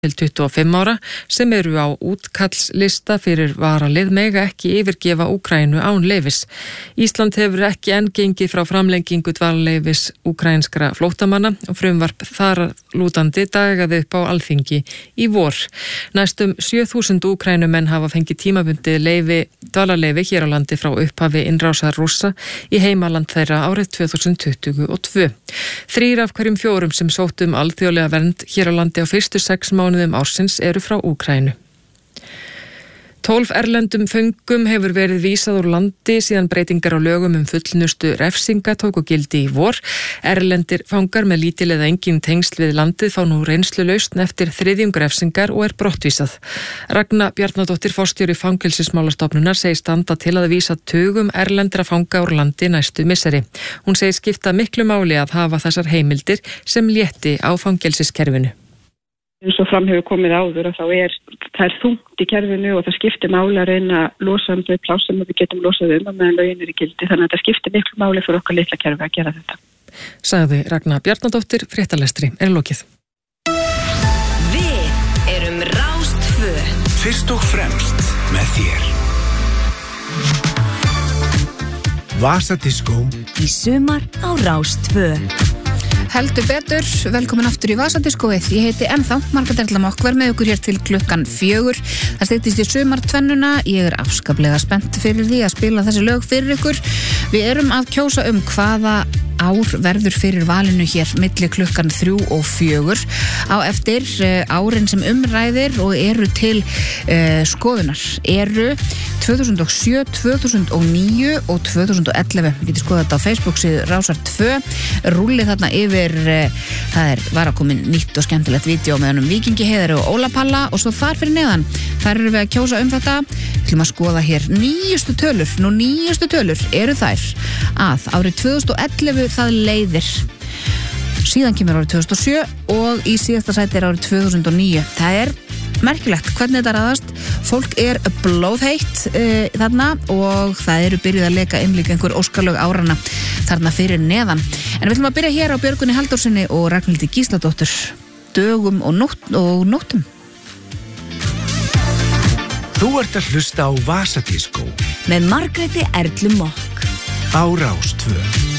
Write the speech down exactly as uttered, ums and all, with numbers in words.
til tuttugu og fimm ára sem eru á útkallslista fyrir varalið mega ekki yfirgefa Úkraínu án leyfis. Ísland hefur ekki enn gengið frá framlengingu dvalarleyfis úkraínskra flóttamanna og frumvarp þar lútandi dagaði upp á Alþingi í vor. Næstum sjö þúsund Úkraínumenn hafa fengið tímabundið leyfi, dvalarleyfi hér á landi frá upphafi innrásar Rússa í heimaland þeirra árið tvö þúsund tuttugu og tvö. Þrír af hverjum fjórum sem sóttu um alþjóðlega vernd hér á landi á fyrstu sex mánuðum ársins eru frá Úkraínu. Tólf erlendum föngum hefur verið vísað úr landi síðan breytingar á lögum um fullnustu refsinga tóku gildi í vor. Erlendir fangar með lítil eða engin tengsl við landið fá nú reynslulausn eftir þriðjung refsingar og er brottvísað. Ragna Bjarnadóttir, forstjóri Fangelsismálastofnunar, segir standa til að vísa tugum erlendra fanga úr landi næstu misseri. Hún segir skipta miklu máli að hafa þessar heimildir sem létti á fangelsiskerfinu. Eins og fram hefur komið áður að þá er, það er þungt í kerfinu og það skiptir máli að reyna að losa um þau pláss sem við getum losað um að meðan lögin er í gildi. Þannig að það skiptir miklu máli fyrir okkar litla kerfi að gera þetta. Sagði Ragna Bjarnadóttir, fréttalestri er lokið. Við erum Rás tvö. Fyrst og fremst með þér. Vasadiskó Í sumar á Rás tvö. Heldur betur, velkomin aftur í Vasadiskóið. Ég heiti ennþá Margrét Erla Mokk, verð með ykkur hér til klukkan fjögur. Það styttist í sumartvennuna. Ég er afskaplega spennt fyrir því að spila þessi lög fyrir ykkur. Við erum að kjósa um hvaða ár verður fyrir valinu hér milli klukkan þrjú og fjögur. Á eftir árin sem umræðir og eru til uh, skoðunar eru tvö þúsund og sjö, tvö þúsund og níu og tvö þúsund og ellefu. Við getum skoðað þetta á Facebook-síðu Rásar tvö. Rúllið þarna yfir, uh, það er var að komin nýtt og skemmtilegt vídeo með hennum Víkingi Heiðari og Óla Palla og svo þar fyrir neðan. Þar eru við að kjósa um þetta. Við ætlum að skoða hér nýjustu tölur. Nú nýjustu tölur eru þær að árið tvö þúsund og ellefu það leiðir. Síðan kemur árið tvö þúsund og sjö og í síðasta sæti er árið tvö þúsund og níu. Það er merkilegt hvernig þetta raðast. Fólk er blóðheitt uh, þarna og það eru byrjuð að leika inn líka einhver óskalög árana þarna fyrir neðan. En við ætlum að byrja hér á Björgunni Halldórsinni og Ragnhildi Gísladóttur. Dögum og, nótt, og nóttum. Þú ert að hlusta á Vasadiskó Með Margréti Erlu Mokk á Rás tvö.